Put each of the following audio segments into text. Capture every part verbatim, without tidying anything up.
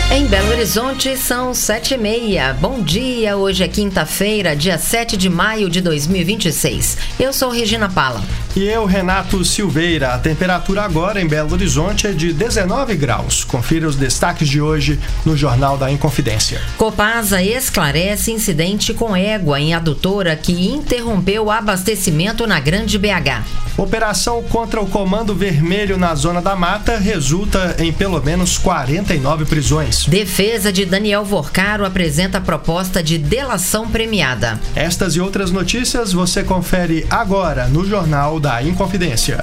Em Belo Horizonte são sete e meia. Bom dia, hoje é quinta-feira, dia sete de maio de dois mil e vinte e seis. Eu sou Regina Pala. E eu, Renato Silveira. A temperatura agora em Belo Horizonte é de dezenove graus. Confira os destaques de hoje no Jornal da Inconfidência. Copasa esclarece incidente com égua em adutora que interrompeu o abastecimento na Grande B H. Operação contra o Comando Vermelho na Zona da Mata resulta em pelo menos quarenta e nove prisões. Defesa de Daniel Vorcaro apresenta proposta de delação premiada. Estas e outras notícias você confere agora no Jornal da Inconfidência.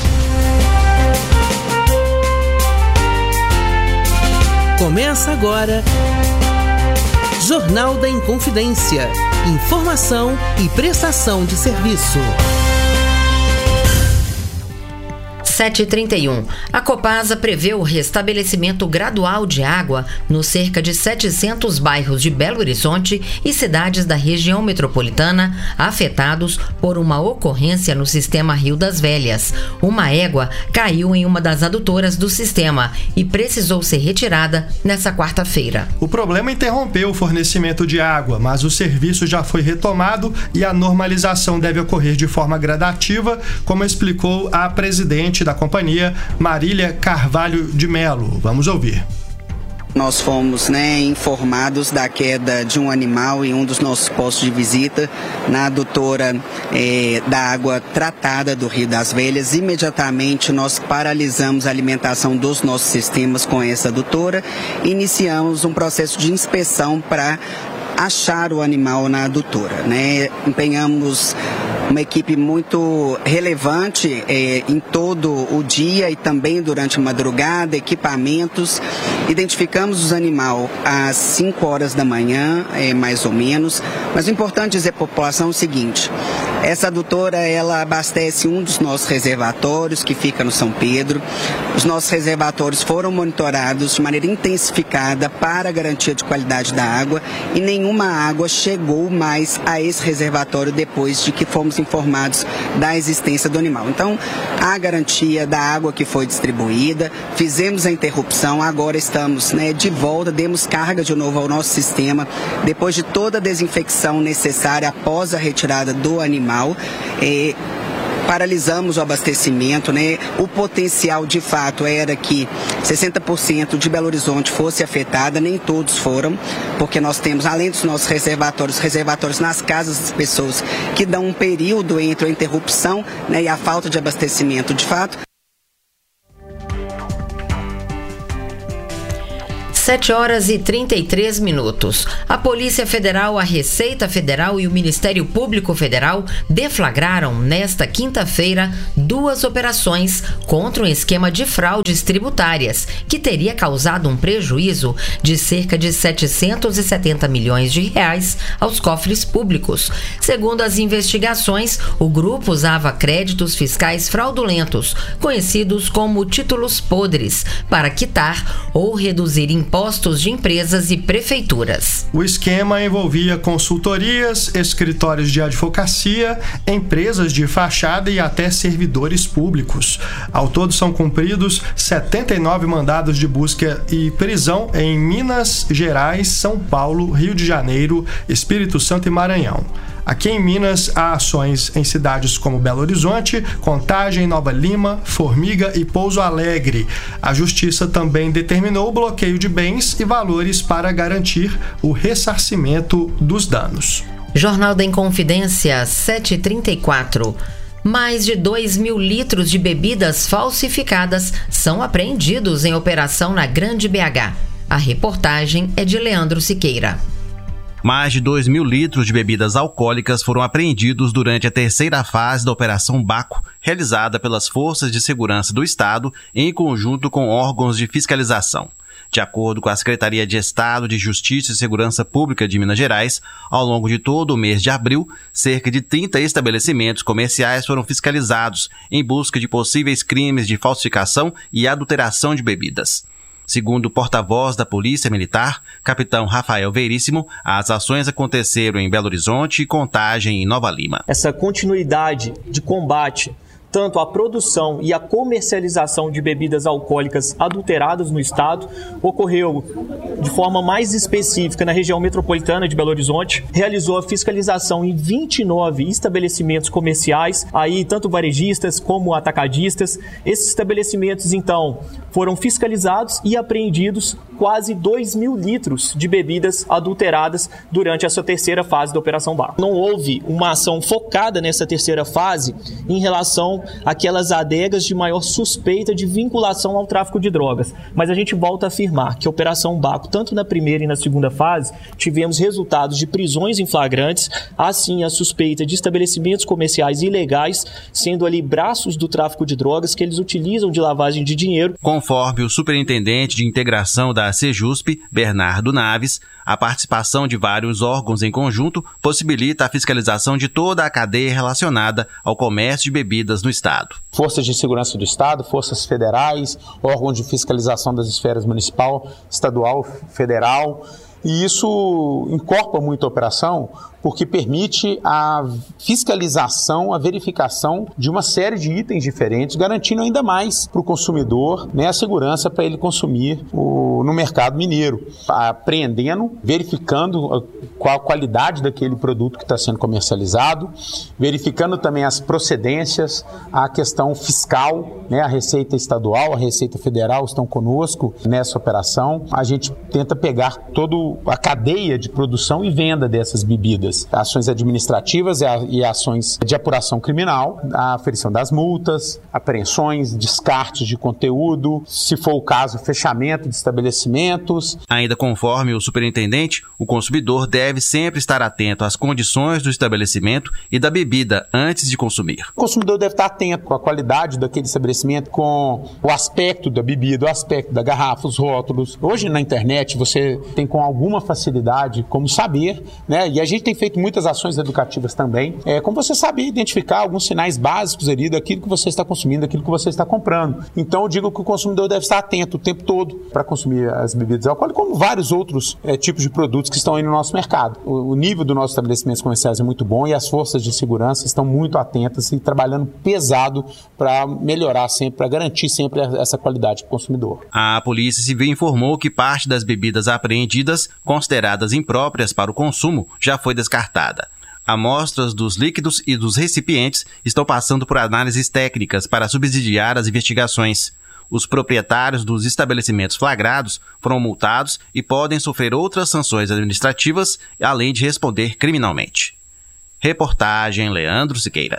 Começa agora Jornal da Inconfidência. Informação e prestação de serviço. sete e trinta e um. A Copasa prevê o restabelecimento gradual de água nos cerca de setecentos bairros de Belo Horizonte e cidades da região metropolitana afetados por uma ocorrência no sistema Rio das Velhas. Uma égua caiu em uma das adutoras do sistema e precisou ser retirada nesta quarta-feira. O problema interrompeu o fornecimento de água, mas o serviço já foi retomado e a normalização deve ocorrer de forma gradativa, como explicou a presidente da companhia, Marília Carvalho de Melo. Vamos ouvir. Nós fomos né, informados da queda de um animal em um dos nossos postos de visita, na adutora eh, da água tratada do Rio das Velhas. Imediatamente nós paralisamos a alimentação dos nossos sistemas com essa adutora e iniciamos um processo de inspeção para achar o animal na adutora. Né? Empenhamos uma equipe muito relevante eh, em todo o dia e também durante a madrugada, equipamentos. Identificamos os animais às cinco horas da manhã, eh, mais ou menos. Mas o importante dizer à população é o seguinte: essa adutora ela abastece um dos nossos reservatórios, que fica no São Pedro. Os nossos reservatórios foram monitorados de maneira intensificada para a garantia de qualidade da água e nenhuma água chegou mais a esse reservatório depois de que fomos informados da existência do animal. Então, a garantia da água que foi distribuída, fizemos a interrupção, agora estamos né, de volta, demos carga de novo ao nosso sistema, depois de toda a desinfecção necessária após a retirada do animal. Eh, Paralisamos o abastecimento, né? O potencial de fato era que sessenta por cento de Belo Horizonte fosse afetada, nem todos foram, porque nós temos, além dos nossos reservatórios, reservatórios nas casas das pessoas que dão um período entre a interrupção né, e a falta de abastecimento de fato. sete horas e trinta e três minutos. A Polícia Federal, a Receita Federal e o Ministério Público Federal deflagraram nesta quinta-feira duas operações contra um esquema de fraudes tributárias que teria causado um prejuízo de cerca de setecentos e setenta milhões de reais aos cofres públicos. Segundo as investigações, o grupo usava créditos fiscais fraudulentos, conhecidos como títulos podres, para quitar ou reduzir impostos impostos de empresas e prefeituras. O esquema envolvia consultorias, escritórios de advocacia, empresas de fachada e até servidores públicos. Ao todo são cumpridos setenta e nove mandados de busca e prisão em Minas Gerais, São Paulo, Rio de Janeiro, Espírito Santo e Maranhão. Aqui em Minas, há ações em cidades como Belo Horizonte, Contagem, Nova Lima, Formiga e Pouso Alegre. A Justiça também determinou o bloqueio de bens e valores para garantir o ressarcimento dos danos. Jornal da Inconfidência, sete e trinta e quatro. Mais de dois mil litros de bebidas falsificadas são apreendidos em operação na Grande B H. A reportagem é de Leandro Siqueira. Mais de dois mil litros de bebidas alcoólicas foram apreendidos durante a terceira fase da Operação Baco, realizada pelas Forças de Segurança do Estado em conjunto com órgãos de fiscalização. De acordo com a Secretaria de Estado de Justiça e Segurança Pública de Minas Gerais, ao longo de todo o mês de abril, cerca de trinta estabelecimentos comerciais foram fiscalizados em busca de possíveis crimes de falsificação e adulteração de bebidas. Segundo o porta-voz da Polícia Militar, capitão Rafael Veríssimo, as ações aconteceram em Belo Horizonte, Contagem e Nova Lima. Essa continuidade de combate tanto a produção e a comercialização de bebidas alcoólicas adulteradas no estado. Ocorreu de forma mais específica na região metropolitana de Belo Horizonte, realizou a fiscalização em vinte e nove estabelecimentos comerciais, aí tanto varejistas como atacadistas. Esses estabelecimentos, então, foram fiscalizados e apreendidos quase dois mil litros de bebidas adulteradas durante essa terceira fase da Operação Baco. Não houve uma ação focada nessa terceira fase em relação àquelas adegas de maior suspeita de vinculação ao tráfico de drogas, mas a gente volta a afirmar que a Operação Baco, tanto na primeira e na segunda fase, tivemos resultados de prisões em flagrantes, assim a suspeita de estabelecimentos comerciais ilegais, sendo ali braços do tráfico de drogas que eles utilizam de lavagem de dinheiro. Conforme o superintendente de integração da Sejusp, Bernardo Naves, a participação de vários órgãos em conjunto possibilita a fiscalização de toda a cadeia relacionada ao comércio de bebidas no estado. Forças de segurança do estado, forças federais, órgãos de fiscalização das esferas municipal, estadual, federal, e isso incorpora muito a operação porque permite a fiscalização, a verificação de uma série de itens diferentes, garantindo ainda mais para o consumidor, né, a segurança para ele consumir o, no mercado mineiro, apreendendo, verificando qual a qualidade daquele produto que está sendo comercializado, verificando também as procedências, a questão fiscal, né, a Receita Estadual, a Receita Federal estão conosco nessa operação. A gente tenta pegar toda a cadeia de produção e venda dessas bebidas. Ações administrativas e ações de apuração criminal, a aferição das multas, apreensões, descartes de conteúdo, se for o caso, fechamento de estabelecimentos. Ainda conforme o superintendente, o consumidor deve sempre estar atento às condições do estabelecimento e da bebida antes de consumir. O consumidor deve estar atento com a qualidade daquele estabelecimento, com o aspecto da bebida, o aspecto da garrafa, os rótulos. Hoje na internet você tem com alguma facilidade como saber, né? E a gente tem feito muitas ações educativas também, é, como você saber identificar alguns sinais básicos ali daquilo que você está consumindo, daquilo que você está comprando. Então eu digo que o consumidor deve estar atento o tempo todo para consumir as bebidas alcoólicas, como vários outros é, tipos de produtos que estão aí no nosso mercado. O, o nível dos nossos estabelecimentos comerciais é muito bom e as forças de segurança estão muito atentas e trabalhando pesado para melhorar sempre, para garantir sempre essa qualidade para o consumidor. A Polícia Civil informou que parte das bebidas apreendidas, consideradas impróprias para o consumo, já foi descartada. Amostras dos líquidos e dos recipientes estão passando por análises técnicas para subsidiar as investigações. Os proprietários dos estabelecimentos flagrados foram multados e podem sofrer outras sanções administrativas, além de responder criminalmente. Reportagem Leandro Siqueira.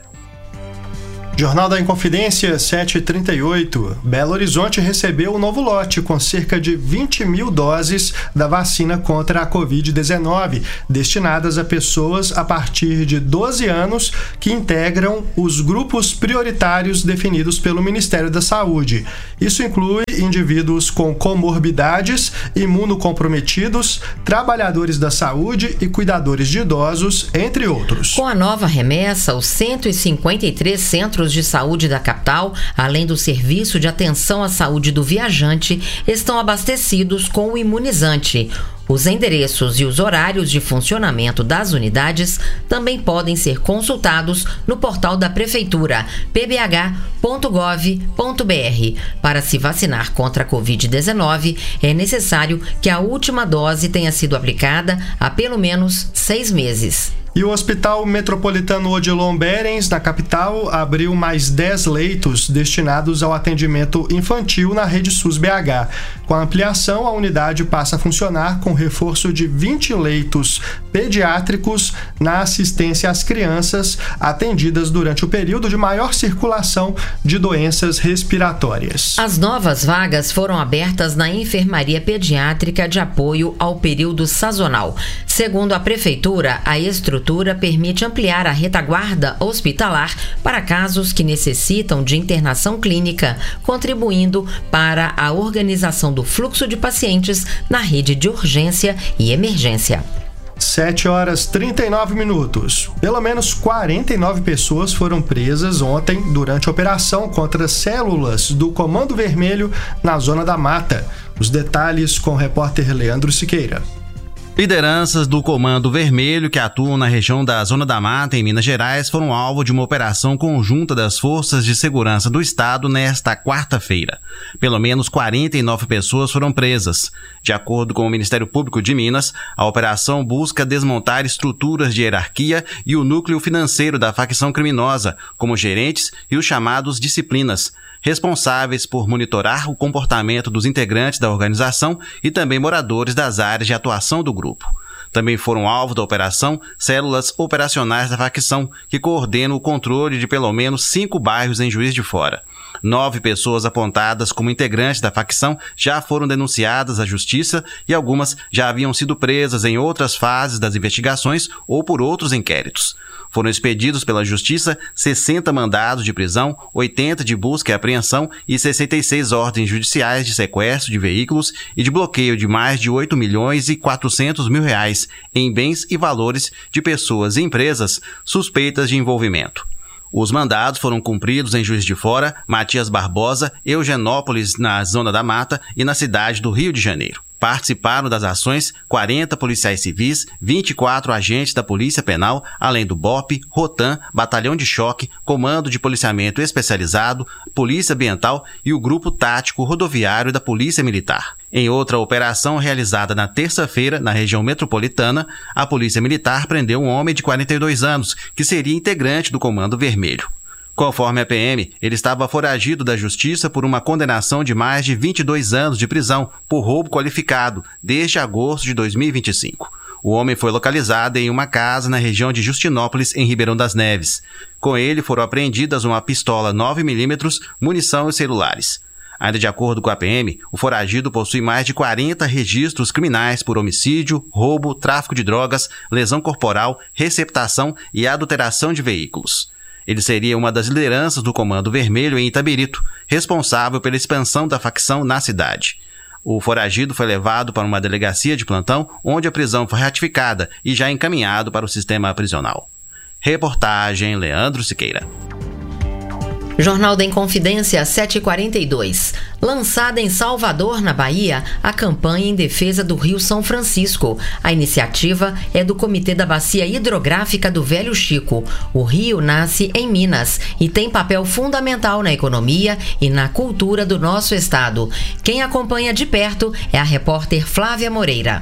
Jornal da Inconfidência, sete e trinta e oito. Belo Horizonte recebeu um novo lote com cerca de vinte mil doses da vacina contra a covid dezenove, destinadas a pessoas a partir de doze anos que integram os grupos prioritários definidos pelo Ministério da Saúde. Isso inclui indivíduos com comorbidades, imunocomprometidos, trabalhadores da saúde e cuidadores de idosos, entre outros. Com a nova remessa, os cento e cinquenta e três centros de saúde da capital, além do serviço de atenção à saúde do viajante, estão abastecidos com o imunizante. Os endereços e os horários de funcionamento das unidades também podem ser consultados no portal da Prefeitura, p b h ponto gov ponto b r. Para se vacinar contra a covid dezenove, é necessário que a última dose tenha sido aplicada há pelo menos seis meses. E o Hospital Metropolitano Odilon Berens, na capital, abriu mais dez leitos destinados ao atendimento infantil na rede SUS B H. Com a ampliação, a unidade passa a funcionar com reforço de vinte leitos pediátricos na assistência às crianças atendidas durante o período de maior circulação de doenças respiratórias. As novas vagas foram abertas na enfermaria pediátrica de apoio ao período sazonal. Segundo a Prefeitura, a estrutura permite ampliar a retaguarda hospitalar para casos que necessitam de internação clínica, contribuindo para a organização do fluxo de pacientes na rede de urgência e emergência. sete horas e trinta e nove minutos. Pelo menos quarenta e nove pessoas foram presas ontem durante a operação contra células do Comando Vermelho na Zona da Mata. Os detalhes com o repórter Leandro Siqueira. Lideranças do Comando Vermelho que atuam na região da Zona da Mata, em Minas Gerais, foram alvo de uma operação conjunta das Forças de Segurança do Estado nesta quarta-feira. Pelo menos quarenta e nove pessoas foram presas. De acordo com o Ministério Público de Minas, a operação busca desmontar estruturas de hierarquia e o núcleo financeiro da facção criminosa, como gerentes e os chamados disciplinas, responsáveis por monitorar o comportamento dos integrantes da organização e também moradores das áreas de atuação do grupo. Também foram alvo da operação células operacionais da facção, que coordenam o controle de pelo menos cinco bairros em Juiz de Fora. Nove pessoas apontadas como integrantes da facção já foram denunciadas à justiça e algumas já haviam sido presas em outras fases das investigações ou por outros inquéritos. Foram expedidos pela Justiça sessenta mandados de prisão, oitenta de busca e apreensão e sessenta e seis ordens judiciais de sequestro de veículos e de bloqueio de mais de oito milhões e quatrocentos mil reais em bens e valores de pessoas e empresas suspeitas de envolvimento. Os mandados foram cumpridos em Juiz de Fora, Matias Barbosa, Eugenópolis, na Zona da Mata e na cidade do Rio de Janeiro. Participaram das ações quarenta policiais civis, vinte e quatro agentes da Polícia Penal, além do B O P, Rotam, Batalhão de Choque, Comando de Policiamento Especializado, Polícia Ambiental e o Grupo Tático Rodoviário da Polícia Militar. Em outra operação realizada na terça-feira, na região metropolitana, a Polícia Militar prendeu um homem de quarenta e dois anos, que seria integrante do Comando Vermelho. Conforme a P M, ele estava foragido da justiça por uma condenação de mais de vinte e dois anos de prisão por roubo qualificado desde agosto de dois mil e vinte e cinco. O homem foi localizado em uma casa na região de Justinópolis, em Ribeirão das Neves. Com ele foram apreendidas uma pistola nove milímetros, munição e celulares. Ainda de acordo com a P M, o foragido possui mais de quarenta registros criminais por homicídio, roubo, tráfico de drogas, lesão corporal, receptação e adulteração de veículos. Ele seria uma das lideranças do Comando Vermelho em Itabirito, responsável pela expansão da facção na cidade. O foragido foi levado para uma delegacia de plantão, onde a prisão foi ratificada e já encaminhado para o sistema prisional. Reportagem Leandro Siqueira. Jornal da Inconfidência sete e quarenta e dois. Lançada em Salvador, na Bahia, a campanha em defesa do Rio São Francisco. A iniciativa é do Comitê da Bacia Hidrográfica do Velho Chico. O rio nasce em Minas e tem papel fundamental na economia e na cultura do nosso estado. Quem acompanha de perto é a repórter Flávia Moreira.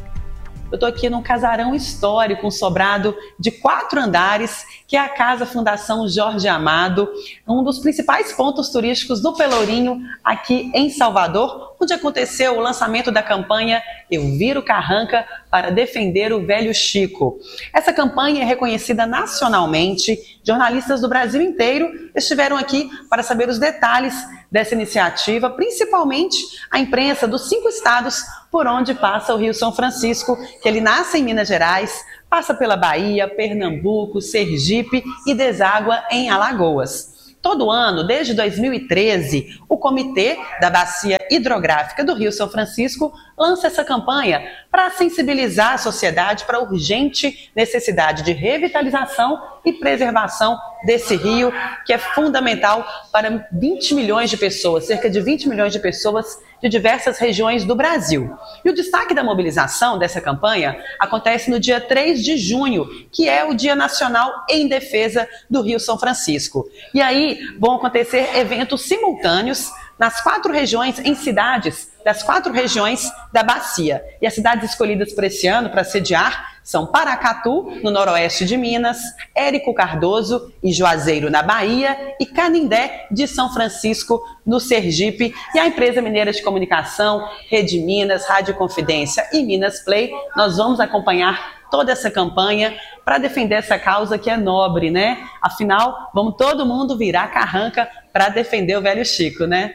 Eu estou aqui num casarão histórico, um sobrado de quatro andares, que é a Casa Fundação Jorge Amado, um dos principais pontos turísticos do Pelourinho, aqui em Salvador, onde aconteceu o lançamento da campanha Eu Viro Carranca para defender o Velho Chico. Essa campanha é reconhecida nacionalmente. Jornalistas do Brasil inteiro estiveram aqui para saber os detalhes dessa iniciativa, principalmente a imprensa dos cinco estados por onde passa o Rio São Francisco, que ele nasce em Minas Gerais, passa pela Bahia, Pernambuco, Sergipe e deságua em Alagoas. Todo ano, desde dois mil e treze, o Comitê da Bacia Hidrográfica do Rio São Francisco lança essa campanha para sensibilizar a sociedade para a urgente necessidade de revitalização e preservação desse rio, que é fundamental para vinte milhões de pessoas, cerca de vinte milhões de pessoas de diversas regiões do Brasil. E o destaque da mobilização dessa campanha acontece no dia três de junho, que é o Dia Nacional em Defesa do Rio São Francisco. E aí vão acontecer eventos simultâneos nas quatro regiões, em cidades das quatro regiões da bacia. E as cidades escolhidas para esse ano para sediar são Paracatu, no noroeste de Minas, Érico Cardoso e Juazeiro, na Bahia, e Canindé de São Francisco, no Sergipe. E a empresa mineira de comunicação, Rede Minas, Rádio Confidência e Minas Play, nós vamos acompanhar toda essa campanha para defender essa causa que é nobre, né? Afinal, vamos todo mundo virar carranca para defender o Velho Chico, né?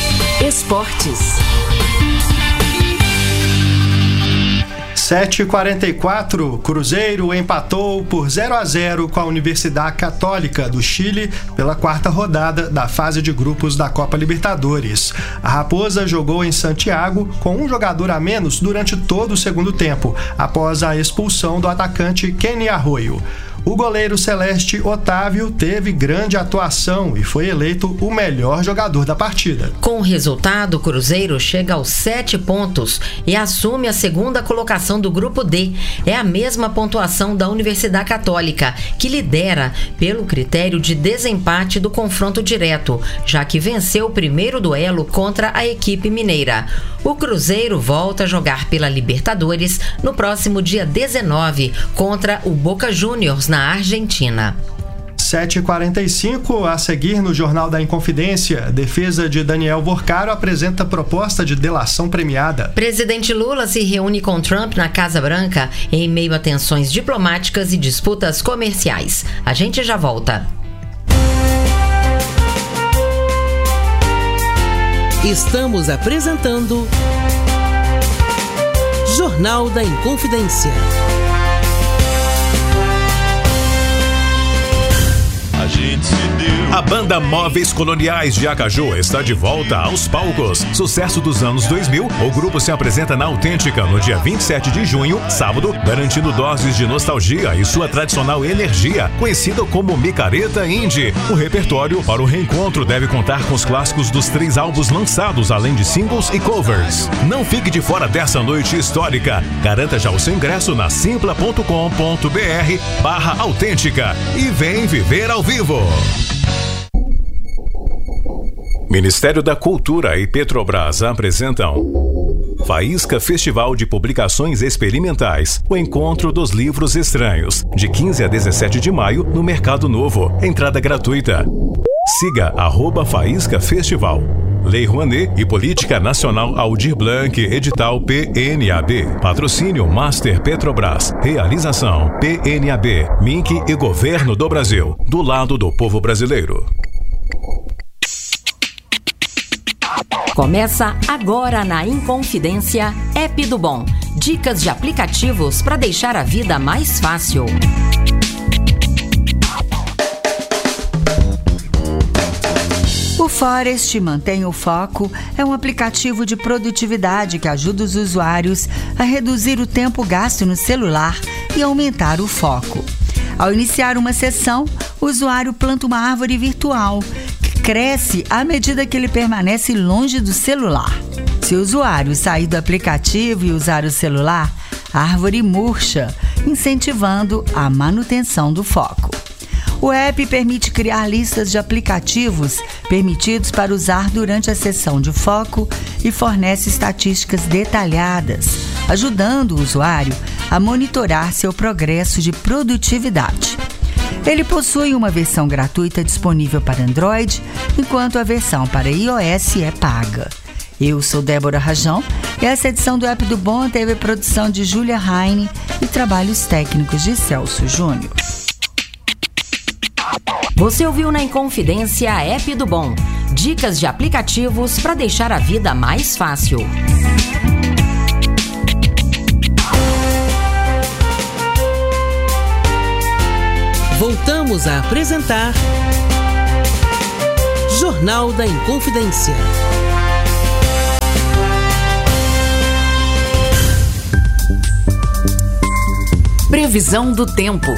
Esportes. sete e quarenta e quatro, Cruzeiro empatou por zero a zero com a Universidade Católica do Chile pela quarta rodada da fase de grupos da Copa Libertadores. A Raposa jogou em Santiago com um jogador a menos durante todo o segundo tempo, após a expulsão do atacante Kenny Arroyo. O goleiro celeste Otávio teve grande atuação e foi eleito o melhor jogador da partida. Com o resultado, o Cruzeiro chega aos sete pontos e assume a segunda colocação do Grupo D. É a mesma pontuação da Universidade Católica, que lidera pelo critério de desempate do confronto direto, já que venceu o primeiro duelo contra a equipe mineira. O Cruzeiro volta a jogar pela Libertadores no próximo dia dezenove contra o Boca Juniors, na Argentina. sete e quarenta e cinco, a seguir no Jornal da Inconfidência, defesa de Daniel Vorcaro apresenta proposta de delação premiada. Presidente Lula se reúne com Trump na Casa Branca em meio a tensões diplomáticas e disputas comerciais. A gente já volta. Estamos apresentando Jornal da Inconfidência. A banda Móveis Coloniais de Acaju está de volta aos palcos. Sucesso dos anos dois mil, o grupo se apresenta na Autêntica no dia vinte e sete de junho, sábado, garantindo doses de nostalgia e sua tradicional energia, conhecida como micareta indie. O repertório para o reencontro deve contar com os clássicos dos três álbuns lançados, além de singles e covers. Não fique de fora dessa noite histórica. Garanta já o seu ingresso na simpla ponto com ponto br barra autêntica e vem viver ao vivo. Ministério da Cultura e Petrobras apresentam Faísca Festival de Publicações Experimentais, o encontro dos livros estranhos, de quinze a dezessete de maio no Mercado Novo. Entrada gratuita. Siga arroba Faísca Festival. Lei Rouanet e Política Nacional Aldir Blanc, edital P N A B. Patrocínio Master Petrobras. Realização P N A B, M I C e Governo do Brasil. Do lado do povo brasileiro. Começa agora na Inconfidência App do Bom. Dicas de aplicativos para deixar a vida mais fácil. O Forest Mantém o Foco é um aplicativo de produtividade que ajuda os usuários a reduzir o tempo gasto no celular e aumentar o foco. Ao iniciar uma sessão, o usuário planta uma árvore virtual que cresce à medida que ele permanece longe do celular. Se o usuário sair do aplicativo e usar o celular, a árvore murcha, incentivando a manutenção do foco. O app permite criar listas de aplicativos permitidos para usar durante a sessão de foco e fornece estatísticas detalhadas, ajudando o usuário a monitorar seu progresso de produtividade. Ele possui uma versão gratuita disponível para Android, enquanto a versão para iOS é paga. Eu sou Débora Rajão e essa edição do App do Bom teve produção de Júlia Heine e trabalhos técnicos de Celso Júnior. Você ouviu na Inconfidência App do Bom. Dicas de aplicativos para deixar a vida mais fácil. Voltamos a apresentar Jornal da Inconfidência. Previsão do tempo.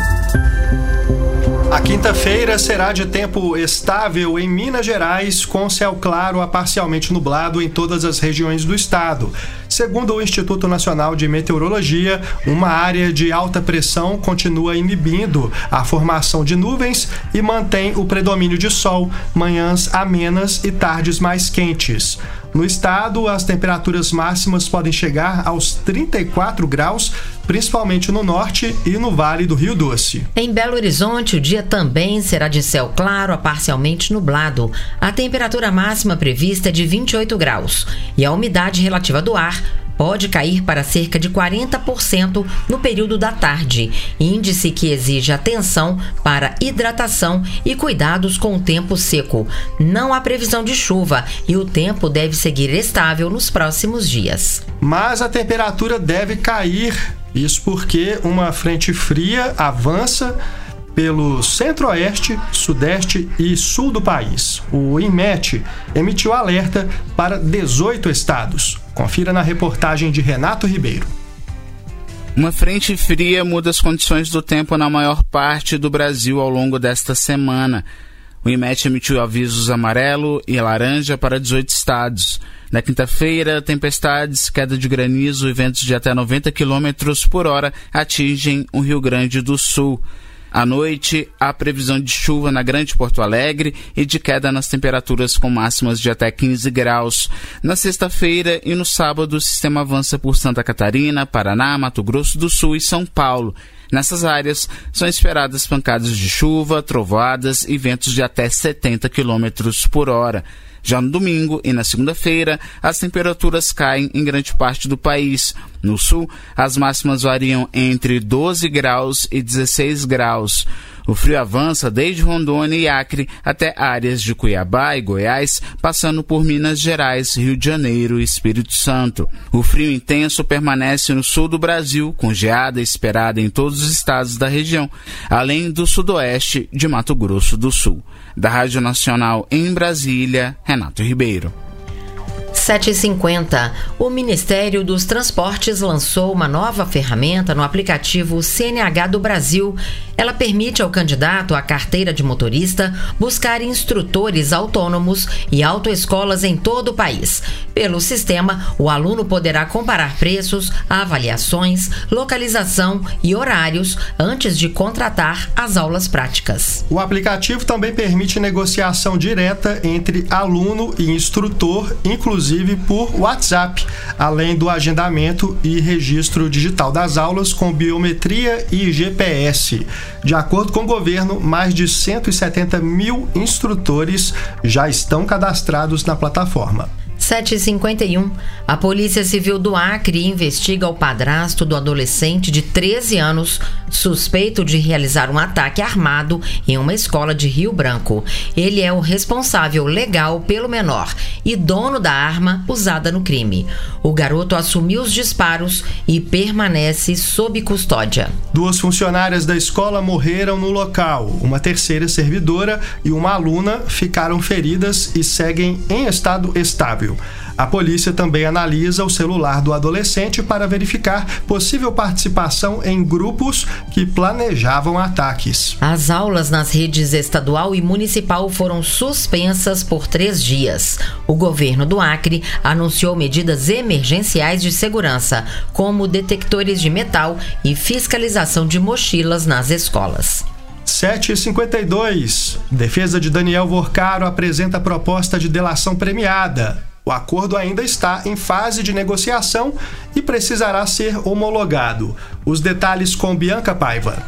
A quinta-feira será de tempo estável em Minas Gerais, com céu claro a parcialmente nublado em todas as regiões do estado. Segundo o Instituto Nacional de Meteorologia, uma área de alta pressão continua inibindo a formação de nuvens e mantém o predomínio de sol, manhãs amenas e tardes mais quentes. No estado, as temperaturas máximas podem chegar aos trinta e quatro graus, principalmente no norte e no Vale do Rio Doce. Em Belo Horizonte, o dia também será de céu claro a parcialmente nublado. A temperatura máxima prevista é de vinte e oito graus e a umidade relativa do ar pode cair para cerca de quarenta por cento no período da tarde, índice que exige atenção para hidratação e cuidados com o tempo seco. Não há previsão de chuva e o tempo deve seguir estável nos próximos dias. Mas a temperatura deve cair, isso porque uma frente fria avança pelo centro-oeste, sudeste e sul do país. O INMET emitiu alerta para dezoito estados. Confira na reportagem de Renato Ribeiro. Uma frente fria muda as condições do tempo na maior parte do Brasil ao longo desta semana. O IMET emitiu avisos amarelo e laranja para dezoito estados. Na quinta-feira, tempestades, queda de granizo e ventos de até noventa quilômetros por hora atingem o Rio Grande do Sul. À noite, há previsão de chuva na Grande Porto Alegre e de queda nas temperaturas com máximas de até quinze graus. Na sexta-feira e no sábado, o sistema avança por Santa Catarina, Paraná, Mato Grosso do Sul e São Paulo. Nessas áreas, são esperadas pancadas de chuva, trovoadas e ventos de até setenta quilômetros por hora. Já no domingo e na segunda-feira, as temperaturas caem em grande parte do país. No sul, as máximas variam entre doze graus e dezesseis graus. O frio avança desde Rondônia e Acre até áreas de Cuiabá e Goiás, passando por Minas Gerais, Rio de Janeiro e Espírito Santo. O frio intenso permanece no sul do Brasil, com geada esperada em todos os estados da região, além do sudoeste de Mato Grosso do Sul. Da Rádio Nacional em Brasília, Renato Ribeiro. sete e cinquenta. O Ministério dos Transportes lançou uma nova ferramenta no aplicativo C N H do Brasil. Ela permite ao candidato à carteira de motorista buscar instrutores autônomos e autoescolas em todo o país. Pelo sistema, o aluno poderá comparar preços, avaliações, localização e horários antes de contratar as aulas práticas. O aplicativo também permite negociação direta entre aluno e instrutor, inclusive por WhatsApp, além do agendamento e registro digital das aulas com biometria e G P S. De acordo com o governo, mais de cento e setenta mil instrutores já estão cadastrados na plataforma. sete e cinquenta e um. A Polícia Civil do Acre investiga o padrasto do adolescente de treze anos, suspeito de realizar um ataque armado em uma escola de Rio Branco. Ele é o responsável legal pelo menor e dono da arma usada no crime. O garoto assumiu os disparos e permanece sob custódia. Duas funcionárias da escola morreram no local. Uma terceira servidora e uma aluna ficaram feridas e seguem em estado estável. A polícia também analisa o celular do adolescente para verificar possível participação em grupos que planejavam ataques. As aulas nas redes estadual e municipal foram suspensas por três dias. O governo do Acre anunciou medidas emergenciais de segurança, como detectores de metal e fiscalização de mochilas nas escolas. sete e cinquenta e dois. Defesa de Daniel Vorcaro apresenta proposta de delação premiada. O acordo ainda está em fase de negociação e precisará ser homologado. Os detalhes com Bianca Paiva.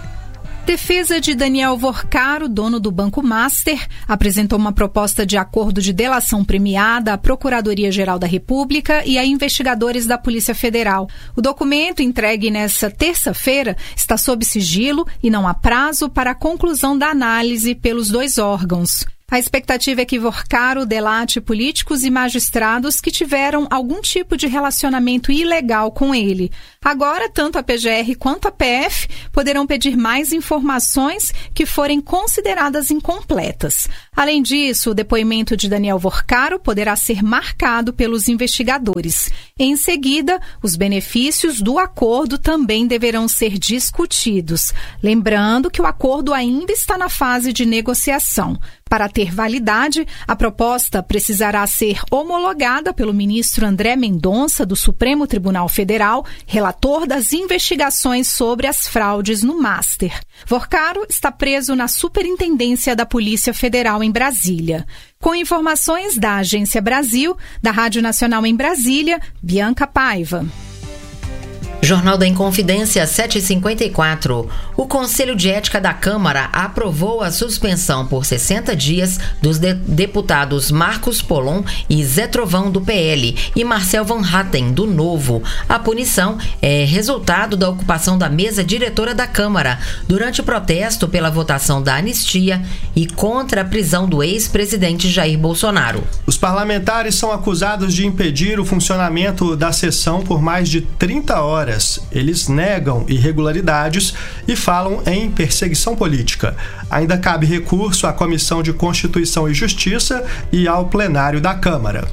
Defesa de Daniel Vorcaro, dono do Banco Master, apresentou uma proposta de acordo de delação premiada à Procuradoria-Geral da República e a investigadores da Polícia Federal. O documento, entregue nesta terça-feira, está sob sigilo e não há prazo para a conclusão da análise pelos dois órgãos. A expectativa é que Vorcaro delate políticos e magistrados que tiveram algum tipo de relacionamento ilegal com ele. Agora, tanto a P G R quanto a P F poderão pedir mais informações que forem consideradas incompletas. Além disso, o depoimento de Daniel Vorcaro poderá ser marcado pelos investigadores. Em seguida, os benefícios do acordo também deverão ser discutidos. Lembrando que o acordo ainda está na fase de negociação. Para ter validade, a proposta precisará ser homologada pelo ministro André Mendonça, do Supremo Tribunal Federal, relator das investigações sobre as fraudes no Master. Vorcaro está preso na Superintendência da Polícia Federal em Brasília. Com informações da Agência Brasil, da Rádio Nacional em Brasília, Bianca Paiva. Jornal da Inconfidência sete e cinquenta e quatro. O Conselho de Ética da Câmara aprovou a suspensão por sessenta dias dos de- deputados Marcos Polon e Zé Trovão do P L e Marcel Van Hatten do Novo. A punição é resultado da ocupação da mesa diretora da Câmara durante o protesto pela votação da anistia e contra a prisão do ex-presidente Jair Bolsonaro. Os parlamentares são acusados de impedir o funcionamento da sessão por mais de trinta horas. Eles negam irregularidades e falam em perseguição política. Ainda cabe recurso à Comissão de Constituição e Justiça e ao plenário da Câmara.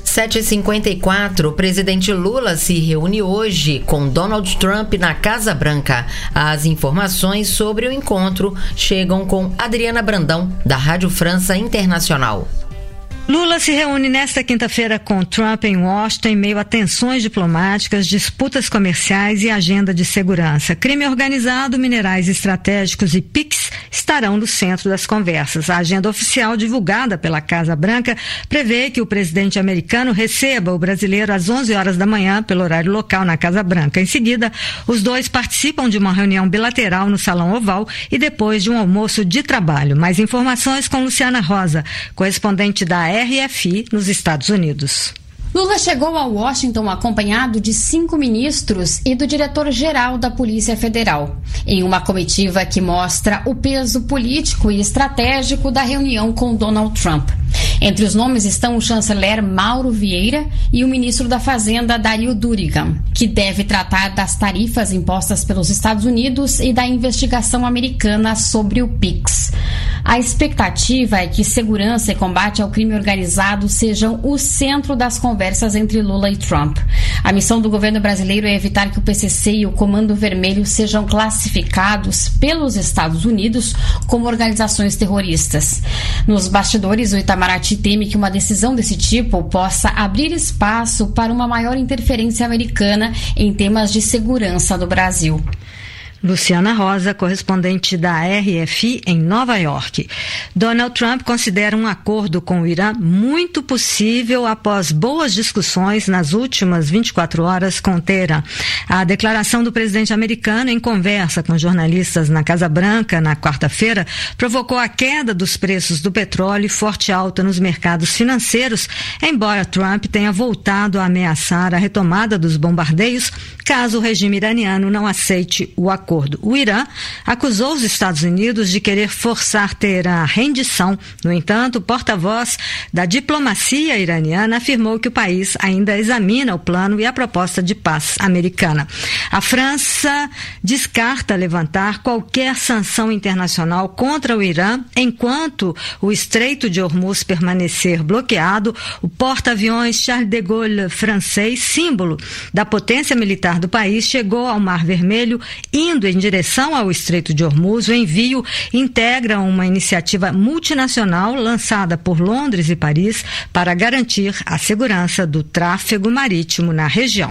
sete e cinquenta e quatro, o presidente Lula se reúne hoje com Donald Trump na Casa Branca. As informações sobre o encontro chegam com Adriana Brandão, da Rádio França Internacional. Lula se reúne nesta quinta-feira com Trump em Washington em meio a tensões diplomáticas, disputas comerciais e agenda de segurança. Crime organizado, minerais estratégicos e P I Cs estarão no centro das conversas. A agenda oficial divulgada pela Casa Branca prevê que o presidente americano receba o brasileiro às onze horas da manhã, pelo horário local, na Casa Branca. Em seguida, os dois participam de uma reunião bilateral no Salão Oval e depois de um almoço de trabalho. Mais informações com Luciana Rosa, correspondente da R F I nos Estados Unidos. Lula chegou a Washington acompanhado de cinco ministros e do diretor-geral da Polícia Federal, em uma comitiva que mostra o peso político e estratégico da reunião com Donald Trump. Entre os nomes estão o chanceler Mauro Vieira e o ministro da Fazenda, Dario Durigan, que deve tratar das tarifas impostas pelos Estados Unidos e da investigação americana sobre o P I C. A expectativa é que segurança e combate ao crime organizado sejam o centro das conversas entre Lula e Trump. A missão do governo brasileiro é evitar que o P C C e o Comando Vermelho sejam classificados pelos Estados Unidos como organizações terroristas. Nos bastidores, o Itamaraty teme que uma decisão desse tipo possa abrir espaço para uma maior interferência americana em temas de segurança do Brasil. Luciana Rosa, correspondente da R F I em Nova York. Donald Trump considera um acordo com o Irã muito possível após boas discussões nas últimas vinte e quatro horas com Teherã. A declaração do presidente americano em conversa com jornalistas na Casa Branca na quarta-feira provocou a queda dos preços do petróleo e forte alta nos mercados financeiros, embora Trump tenha voltado a ameaçar a retomada dos bombardeios caso o regime iraniano não aceite o acordo. O Irã acusou os Estados Unidos de querer forçar Teherã à rendição. No entanto, o porta-voz da diplomacia iraniana afirmou que o país ainda examina o plano e a proposta de paz americana. A França descarta levantar qualquer sanção internacional contra o Irã enquanto o Estreito de Hormuz permanecer bloqueado. O porta-aviões Charles de Gaulle francês, símbolo da potência militar do país, chegou ao Mar Vermelho indo em direção ao Estreito de Hormuz. O envio integra uma iniciativa multinacional lançada por Londres e Paris para garantir a segurança do tráfego marítimo na região.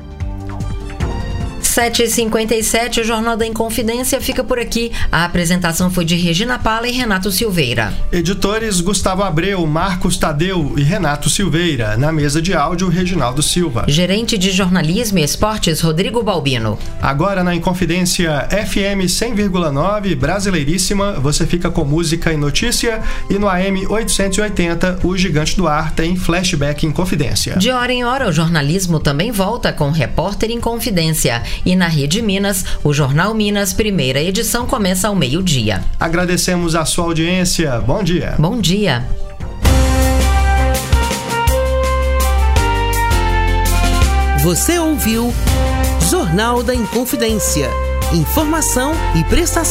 sete e cinquenta e sete, o Jornal da Inconfidência fica por aqui. A apresentação foi de Regina Pala e Renato Silveira. Editores Gustavo Abreu, Marcos Tadeu e Renato Silveira. Na mesa de áudio, Reginaldo Silva. Gerente de Jornalismo e Esportes, Rodrigo Balbino. Agora na Inconfidência F M cem vírgula nove, Brasileiríssima, você fica com música e notícia. E no A M oitocentos e oitenta, o Gigante do Ar tem Flashback Inconfidência. De hora em hora, o jornalismo também volta com Repórter Inconfidência. E na Rede Minas, o Jornal Minas, primeira edição, começa ao meio-dia. Agradecemos a sua audiência. Bom dia. Bom dia. Você ouviu Jornal da Inconfidência. Informação e prestação